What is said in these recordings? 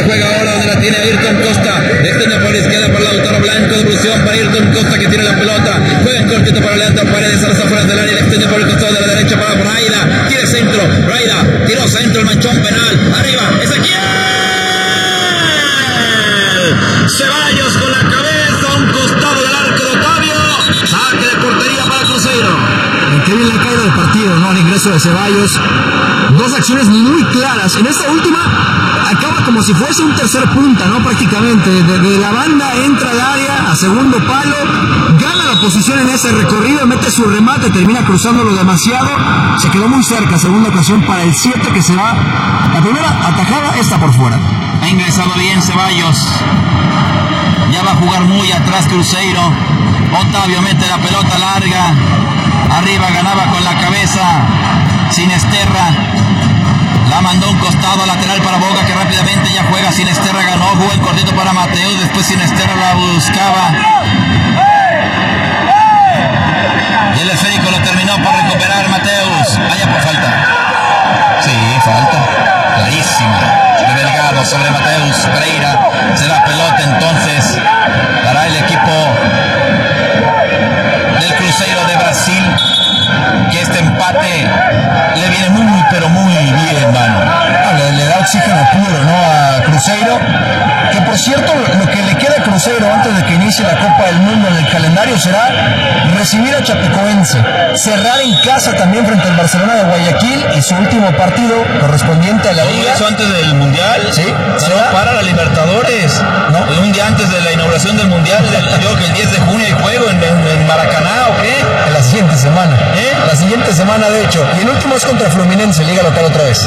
se juega ahora donde la tiene Ayrton Costa. Extiende por la izquierda para Lautaro Blanco. Devolución para Ayrton Costa que tiene la pelota. Juega en cortito para Leandro Paredes a las afueras del área. Extiende por el costado de la derecha para Braida. Tira centro. Braida tiró centro. El manchón penal. Arriba. Ezequiel. Ceballos con la cabeza. A un costado del arco de Otavio. Saque de portería para Cruzeiro. Qué bien le ha caído el partido, ¿no? El ingreso de Ceballos. Dos acciones muy claras. En esta última acaba como si fuese un tercer punta, ¿no? Prácticamente. De la banda entra al área a segundo palo. Gana la posición en ese recorrido. Mete su remate. Termina cruzándolo demasiado. Se quedó muy cerca. Segunda ocasión para el 7 que se va. La primera atajada está por fuera. Ha ingresado bien Ceballos. Ya va a jugar muy atrás Cruzeiro. Otavio mete la pelota larga. Arriba ganaba con la cabeza Sinisterra. La mandó un costado lateral para Boca que rápidamente ya juega. Sinisterra ganó, jugó el cortito para Mateus. Después Sinisterra la buscaba. Y el esférico lo terminó por recuperar Mateus. Vaya por falta. Sí, falta. Clarísima. De Delgado sobre Mateus Pereira. Se da pelota entonces para el equipo del Cruzeiro de Brasil, que este empate le viene muy pero muy bien, mano. Le da oxígeno puro, ¿no? A Cruzeiro, que por cierto lo que le queda a Cruzeiro antes de que inicie la Copa del Mundo en el calendario será recibir a Chapecoense, cerrar en casa también frente al Barcelona de Guayaquil y su último partido correspondiente a la Liga. ¿Eso antes del Mundial? Sí. No, para la Libertadores. No. Un día antes de la inauguración del Mundial, yo que el 10 de junio hay juego en Maracaná, ¿o qué? En la siguiente semana. La siguiente semana, de hecho. Y el último es contra Fluminense, Liga Local otra vez.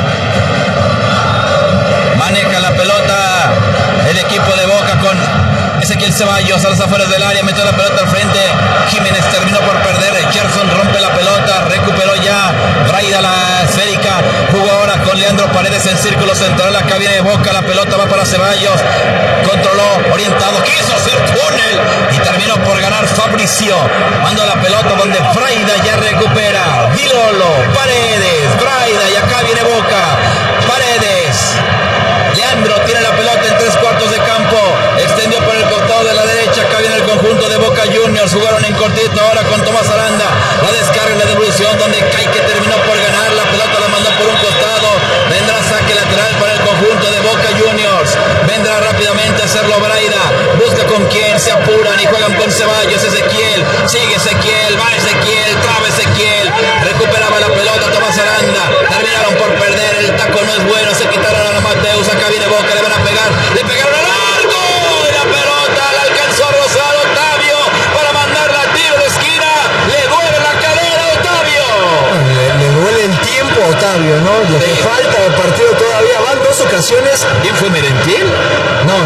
Maneja la pelota el equipo de Boca con Ezequiel Ceballos a las afueras del área, metió la pelota al frente. Jiménez terminó por perder. Gerson rompe la pelota, recuperó ya Braida la esférica. Jugó ahora con Leandro Paredes en círculo central. La cabina de Boca, la pelota va para Ceballos. Controló, orientado, quiso hacer túnel y terminó por ganar Fabricio. Manda la pelota donde Braida ya recupera. Vilolo, Paredes, Braida y acá viene Boca. Paredes. Leandro tiene la pelota en 3/4 de campo. Extendió por el costado de la derecha. Acá viene el conjunto de Boca Juniors. Jugaron en cortito ahora con Tomás Aranda. La descarga y la devolución donde Caique terminó por ganar. La pelota la mandó por un costado. Vendrá saque lateral para el conjunto de Boca Juniors. Vendrá rápidamente a hacerlo Braida. Busca con quién. Se apuran y juegan con Ceballos. Ezequiel. Sigue Ezequiel. Va Ezequiel. Traba Ezequiel. Recuperaba la pelota Tomás Aranda. Terminaron por perder. El taco no es bueno. Se quitaron a Mateus. Acá viene Boca. Le van a pegar. Le pegaron al arco. Y la pelota la alcanzó a rozar Otavio para mandarla a tiro de esquina. Le duele la cadera a Otavio. Le duele el tiempo a Otavio, ¿no? Lo que falta del partido todavía. Van dos ocasiones. ¿Quién fue Merentiel? No.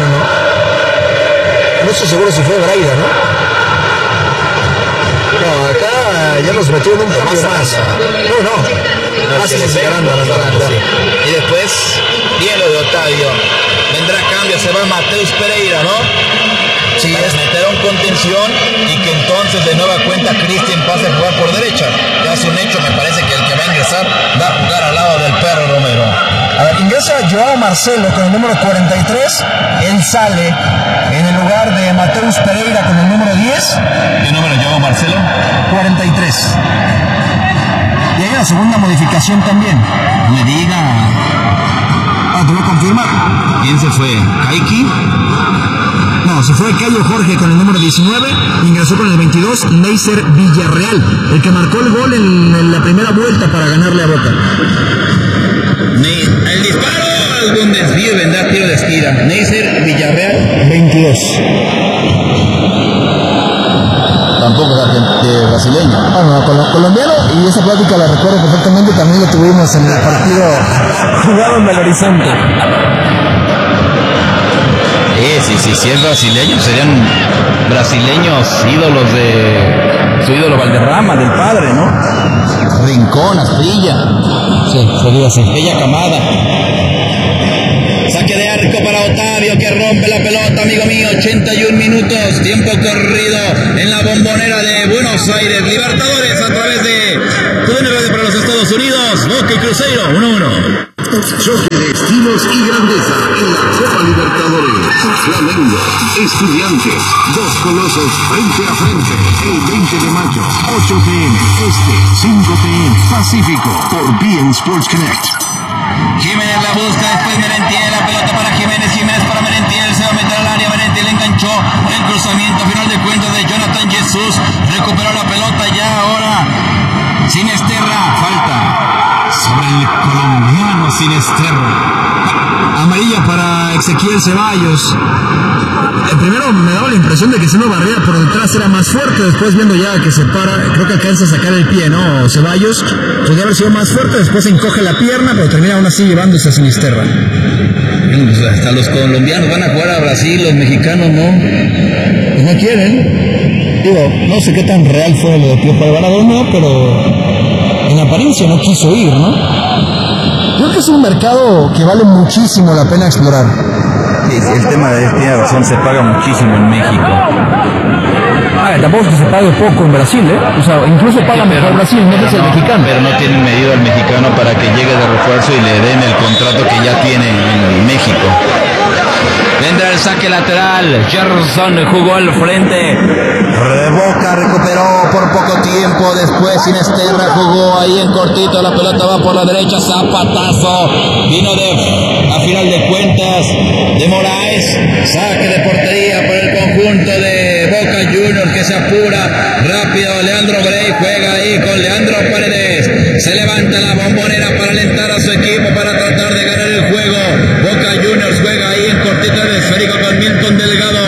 No estoy seguro si fue Braida, ¿no? No, acá ya nos metió en un cambio más. No. Sí, y después viene lo de Otavio. Vendrá cambio, se va Mateus Pereira, ¿no? Sí, es meter un contención y que entonces de nueva cuenta Cristian pase a jugar por derecha. Ya es un hecho, me parece que el que va a ingresar va a jugar al lado del Perro Romero. A ver, ingresa Joao Marcelo con el número 43. Él sale en el lugar de Mateus Pereira con el número 10. ¿Qué número Joao Marcelo? 43. Y hay una segunda modificación también. Me diga. Te voy a confirmar. ¿Quién se fue? ¿Kaiki? No, se fue Cayo Jorge con el número 19. Ingresó con el 22 Neiser Villarreal, el que marcó el gol en la primera vuelta para ganarle a Boca. El disparo, algún desvío, vendrá tiro de esquina. Neiser Villarreal, 22. Tampoco es brasileño. No, colombiano, y esa plática la recuerdo perfectamente, también lo tuvimos en el partido jugado en Belo Horizonte. Si es brasileño, serían brasileños ídolos de su ídolo Valderrama, del padre, ¿no? Rincón, Asprilla. Sí, sería así. Bella camada. Saque de arco para Otavio que rompe la pelota, amigo mío. 81 minutos, tiempo corrido en la Bombonera de Buenos Aires. Libertadores a través de TUDN Radio para los Estados Unidos. Boca y Cruzeiro, 1-1. Choque de estilos y grandeza en la Copa Libertadores. Flamengo, Estudiantes, dos colosos frente a frente. El 20 de mayo, 8 p.m. Este, 5 p.m. Pacífico, por beIN Sports Connect. Jiménez la busca, después Merentiel, la pelota para Jiménez para Merentiel, se va a meter al área, Merentiel enganchó con el cruzamiento, final de cuentas de Jonathan Jesús, recuperó la pelota ya ahora, Sinisterra, falta sobre el colombiano Sinisterra. Amarilla para Ezequiel Ceballos. Primero me daba la impresión de que Seno Barrera por detrás era más fuerte, después viendo ya que se para, creo que alcanza a sacar el pie, ¿no? Ceballos podría haber sido más fuerte, después se encoge la pierna, pero termina aún así llevándose a Sinisterra. Hasta los colombianos van a jugar a Brasil, los mexicanos no. Pues no quieren. Digo, no sé qué tan real fue lo de Piojo Alvarado, no, pero en apariencia no quiso ir, ¿no? Creo que es un mercado que vale muchísimo la pena explorar. Sí, el tema de tiene razón, se paga muchísimo en México. Tampoco es que se pague poco en Brasil, ¿eh? O sea, incluso paga mejor Brasil, no es el mexicano. Pero no tienen medido al mexicano para que llegue de refuerzo y le den el contrato que ya tiene en México. Vendrá el saque lateral, Gerson jugó al frente, Boca recuperó por poco tiempo, después Sinisterra jugó ahí en cortito, la pelota va por la derecha, zapatazo, vino a final de cuentas de Moraes, saque de portería por el conjunto de Boca Juniors que se apura rápido, Leandro Brey juega ahí con Leandro Paredes, se levanta la Bombonera para alentar a su equipo para tratar de ganar el juego, Boca Juniors juega ahí en cortito el esférico con Milton Delgado,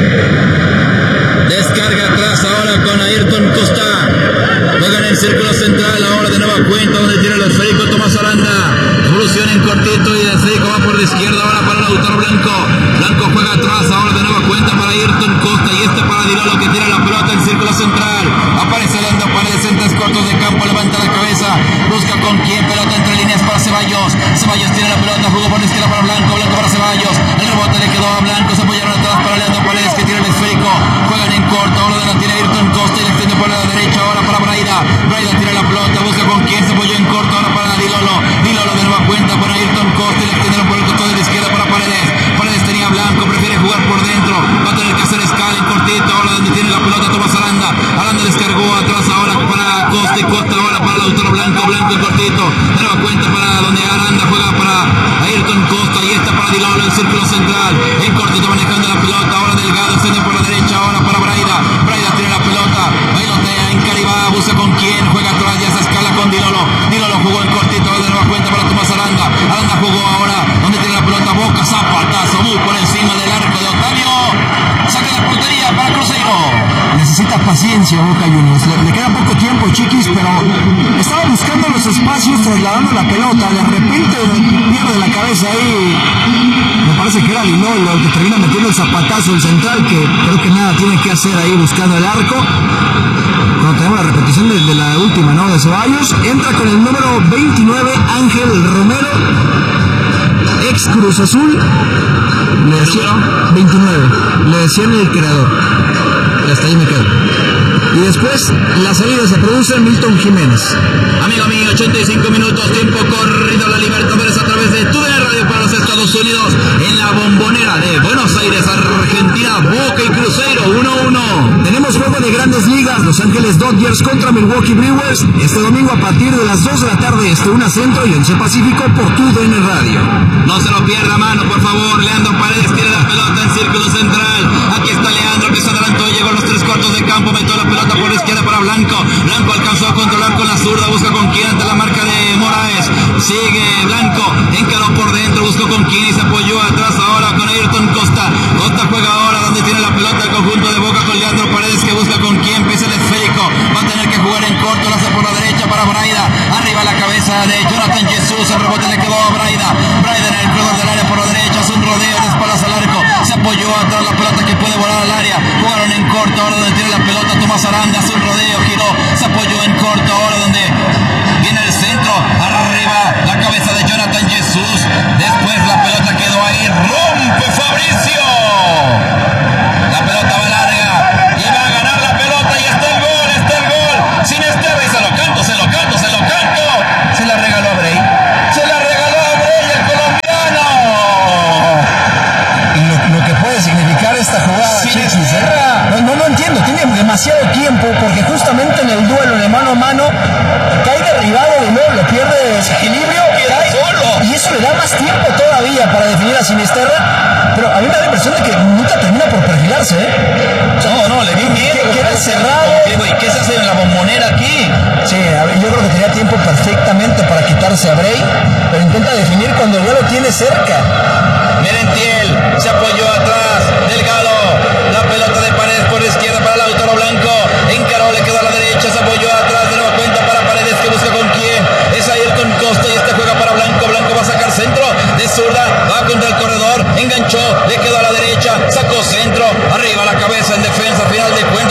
descarga atrás ahora con Ayrton Costa, juegan en círculo central ahora de nueva cuenta donde tiene el esférico Tomás Aranda, evoluciona en cortito y el esférico va por la izquierda ahora para Lautaro Blanco, Blanco juega atrás ahora de nueva cuenta para Ayrton Costa y para Dilolo que tiene la pelota en círculo central, aparece Leandro Paredes en tres cortos de campo, levanta la cabeza, busca con quién, pelota entre líneas para Ceballos, Ceballos tiene la pelota, jugó por la izquierda para Blanco, Blanco para Ceballos, el rebote le quedó a Blanco, se apoyaron atrás para Leandro Paredes que tiene el esférico, juegan en corto, ahora de la tiene Ayrton Costa y le extiende por la derecha ahora para Braida, Braida tira la pelota, busca con quién, se apoyó en corto ahora para Dilolo, Dilolo de nueva cuenta con Ayrton Costa y le extienden por el costado de la izquierda para Paredes, Paredes tenía Blanco, prefiere jugar por dentro, va a tener que hacer escala en cortito, ahora donde tiene la pelota Tomás Aranda, Aranda descargó atrás ahora para Costa y Costa ahora para Lautaro Blanco, Blanco en cortito, de nueva cuenta para donde Aranda juega para Ayrton Costa y para Dilolo en círculo central, en cortito manejando la pelota, ahora Delgado extiende por la derecha, ahora para Braida, Braida tiene la pelota, bailotea en Caribá, busca con quién, juega atrás y hace escala con Dilolo, Dilolo jugó en cortito, de nueva cuenta para Tomás Aranda, Aranda jugó ahora, donde tiene la pelota Boca, zapatazo, muy por encima del arco de Octavio, saca la portería para Cruzeiro. Necesita paciencia Boca Juniors, le queda poco tiempo Chiquis, pero estaba buscando los espacios, trasladando la pelota, de repente pierde la cabeza ahí, me parece que era Dilolo el que termina metiendo el zapatazo el central, que creo que nada tiene que hacer ahí buscando el arco. Cuando tenemos la repetición de la última, ¿no? De Ceballos, entra con el número 29 Ángel Romero, ex Cruz Azul, le decían 29, le decían el creador. Y hasta ahí me quedo. Y después la salida se produce en Milton Jiménez. Amigo mío, 85 minutos, tiempo corrido, la Libertadores a través de TUDN Radio para los Estados Unidos, en la Bombonera de Buenos Aires, Argentina, Boca y Cruzeiro, 1-1. Tenemos juego de Grandes Ligas, Los Ángeles Dodgers contra Milwaukee Brewers, este domingo a partir de las 2 de la tarde, 1 Centro y 11 Pacífico por TUDN Radio. No se lo pierda, mano, por favor. Leandro Paredes tiene la pelota en círculo central, aquí está Leandro que se adelantó, llegó a los tres cortos de campo, metió la pelota por la izquierda para Blanco, Blanco alcanzó a controlar con la zurda, busca con quién ante la marca de Moraes, sigue Blanco, encaró por dentro, buscó con quién y se apoyó atrás ahora con Ayrton Costa, Costa juega ahora donde tiene la pelota el conjunto de Boca con Leandro Paredes que busca con quién, pisa el esférico, va a tener que jugar en corto, la hace por la derecha para Braida, arriba la cabeza de Jonathan Jesús, el rebote le quedó a Braida, Braida en el corredor del área por la derecha, hace un rodeo de espaldas al arco, se apoyó atrás la pelota que puede volar al área, jugaron en corto ahora donde tiene la pelota Tomás Aranda, hace un rodeo, giró, se apoyó en corto ahora donde viene el centro, arriba la cabeza de Jonathan Jesús, después la pelota quedó ahí, rompe Fabricio, la pelota va larga y va a ganar la pelota y está el gol, Sinisterra y se lo canto, se la regaló a Brey, se la Sinisterra, pero a mí me da la impresión de que nunca termina por perfilarse, ¿eh? No, le vi miedo. Queda cerrado. ¿Y qué se hace en la bombonera aquí? Sí, yo creo que tenía tiempo perfectamente para quitarse a Bray, pero intenta definir cuando ya lo tiene cerca. Merentiel se apoyó atrás, Delgado, la pelota de Paredes por izquierda para Lautaro Blanco, encaró, le quedó a la derecha, se apoyó atrás, de nueva cuenta para Paredes, que busca con quién, es Ayrton Costa y este juega para Blanco, Blanco va a sacar centro, de zurda, va contra el corredor, enganchó, le quedó a la derecha, sacó centro, arriba la cabeza en defensa, final de cuentas